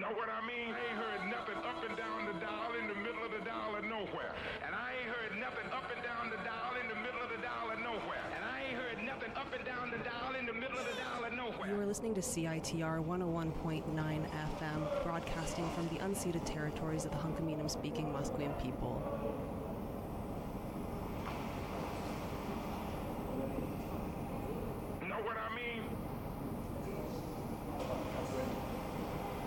Know what I mean? I ain't heard nothing up and down the dial, in the middle of the dial, or nowhere. And I ain't heard nothing up and down the dial, in the middle of the dial, or nowhere. And I ain't heard nothing up and down the dial, in the middle of the dial, or nowhere. You are listening to CITR 101.9 FM, broadcasting from the unceded territories of the Hunkaminam-speaking Musqueam people.